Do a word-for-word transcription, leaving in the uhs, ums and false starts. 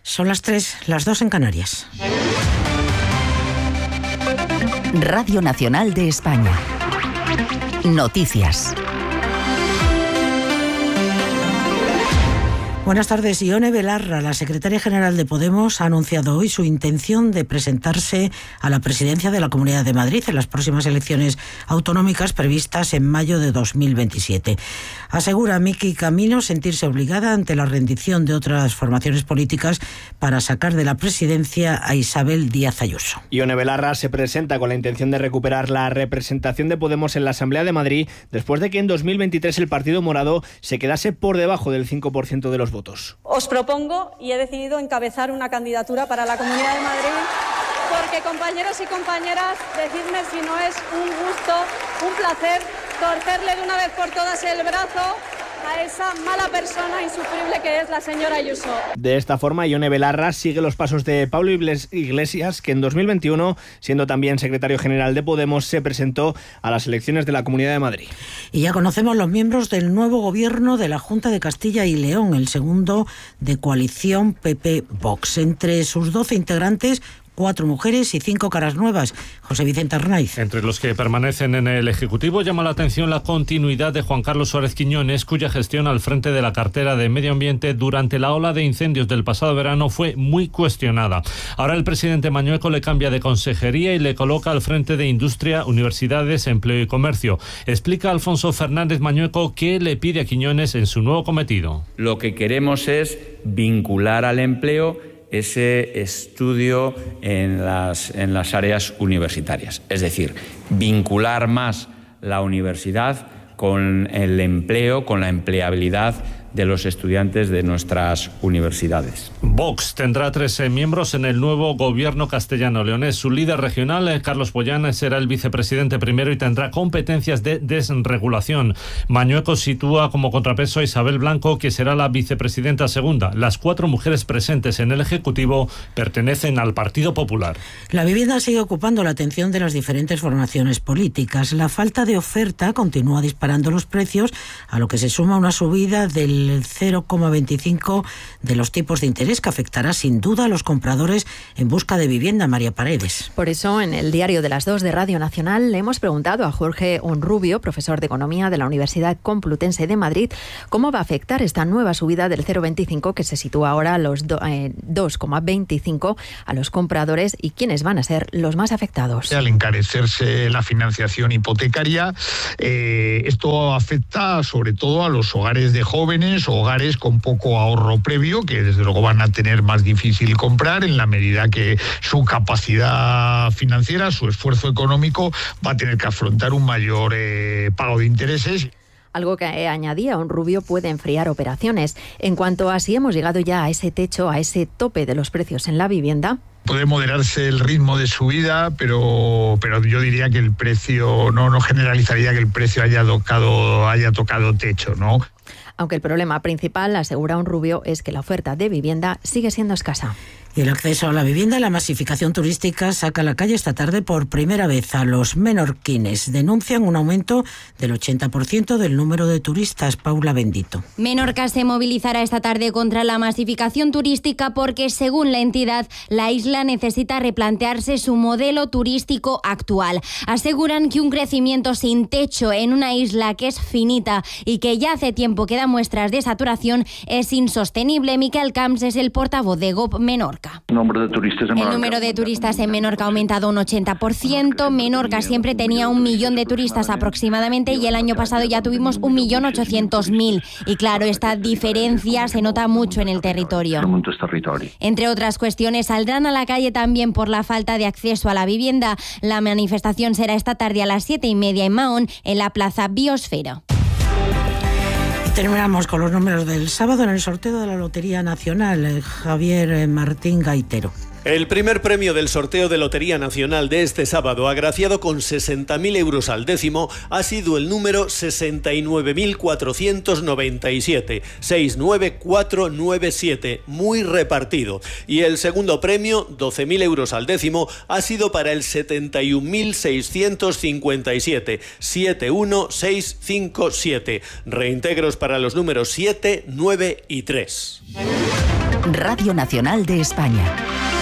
Son las tres, las dos en Canarias. Radio Nacional de España. Noticias. Buenas tardes. Ione Belarra, la secretaria general de Podemos, ha anunciado hoy su intención de presentarse a la presidencia de la Comunidad de Madrid en las próximas elecciones autonómicas previstas en mayo de dos mil veintisiete. Asegura Miki Camino sentirse obligada ante la rendición de otras formaciones políticas para sacar de la presidencia a Isabel Díaz Ayuso. Ione Belarra se presenta con la intención de recuperar la representación de Podemos en la Asamblea de Madrid después de que en dos mil veintitrés el Partido Morado se quedase por debajo del cinco por ciento de los votos. Os propongo y he decidido encabezar una candidatura para la Comunidad de Madrid porque, compañeros y compañeras, decidme si no es un gusto, un placer torcerle de una vez por todas el brazo a esa mala persona insufrible que es la señora Ayuso. De esta forma, Ione Belarra sigue los pasos de Pablo Iglesias, que en dos mil veintiuno, siendo también secretario general de Podemos, se presentó a las elecciones de la Comunidad de Madrid. Y ya conocemos los miembros del nuevo gobierno de la Junta de Castilla y León, el segundo de coalición P P-Vox. Entre sus doce integrantes, cuatro mujeres y cinco caras nuevas. José Vicente Arnaiz. Entre los que permanecen en el Ejecutivo llama la atención la continuidad de Juan Carlos Suárez Quiñones, cuya gestión al frente de la cartera de Medio Ambiente durante la ola de incendios del pasado verano fue muy cuestionada. Ahora el presidente Mañueco le cambia de consejería y le coloca al frente de Industria, Universidades, Empleo y Comercio. Explica Alfonso Fernández Mañueco qué le pide a Quiñones en su nuevo cometido. Lo que queremos es vincular al empleo ese estudio en las, en las áreas universitarias. Es decir, vincular más la universidad con el empleo, con la empleabilidad de los estudiantes de nuestras universidades. Vox tendrá trece miembros en el nuevo gobierno castellano-leonés. Su líder regional, Carlos Pollán, será el vicepresidente primero y tendrá competencias de desregulación. Mañueco sitúa como contrapeso a Isabel Blanco, que será la vicepresidenta segunda. Las cuatro mujeres presentes en el Ejecutivo pertenecen al Partido Popular. La vivienda sigue ocupando la atención de las diferentes formaciones políticas. La falta de oferta continúa disparando los precios, a lo que se suma una subida del el cero coma veinticinco de los tipos de interés, que afectará sin duda a los compradores en busca de vivienda. María Paredes. Por eso, en el Diario de las Dos de Radio Nacional le hemos preguntado a Jorge Onrubio, profesor de Economía de la Universidad Complutense de Madrid, cómo va a afectar esta nueva subida del cero coma veinticinco, que se sitúa ahora a los dos coma veinticinco, a los compradores y quiénes van a ser los más afectados. Al encarecerse la financiación hipotecaria, eh, esto afecta sobre todo a los hogares de jóvenes, hogares con poco ahorro previo, que desde luego van a tener más difícil comprar en la medida que su capacidad financiera, su esfuerzo económico, va a tener que afrontar un mayor eh, pago de intereses. Algo que añadía Onrubio puede enfriar operaciones. En cuanto a si hemos llegado ya a ese techo, a ese tope de los precios en la vivienda, puede moderarse el ritmo de subida, pero, pero yo diría que el precio, no, no generalizaría que el precio haya tocado, haya tocado techo, ¿no? Aunque el problema principal, asegura Onrubio, es que la oferta de vivienda sigue siendo escasa. Y el acceso a la vivienda y la masificación turística saca a la calle esta tarde por primera vez a los menorquines. Denuncian un aumento del ochenta por ciento del número de turistas. Paula Bendito. Menorca se movilizará esta tarde contra la masificación turística porque, según la entidad, la isla necesita replantearse su modelo turístico actual. Aseguran que un crecimiento sin techo en una isla que es finita y que ya hace tiempo que da muestras de saturación es insostenible. Miquel Camps es el portavoz de G O P Menorca. Número de turistas en El número de turistas en Menorca ha aumentado un ochenta por ciento. Menorca siempre tenía un millón de turistas aproximadamente y el año pasado ya tuvimos un millón ochocientos mil. Y claro, esta diferencia se nota mucho en el territorio. Entre otras cuestiones, saldrán a la calle también por la falta de acceso a la vivienda. La manifestación será esta tarde a las siete y media en Mahón, en la Plaza Biosfera. Terminamos con los números del sábado en el sorteo de la Lotería Nacional. Javier Martín Gaitero. El primer premio del sorteo de Lotería Nacional de este sábado, agraciado con sesenta mil euros al décimo, ha sido el número sesenta y nueve mil cuatrocientos noventa y siete, seis nueve cuatro nueve siete, muy repartido. Y el segundo premio, doce mil euros al décimo, ha sido para el setenta y un mil seiscientos cincuenta y siete, siete uno seis cinco siete. Reintegros para los números siete, nueve y tres. Radio Nacional de España.